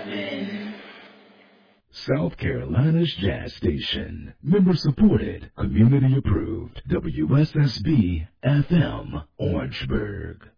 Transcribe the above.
South Carolina's Jazz Station. Member supported. Community approved. WSSB FM Orangeburg.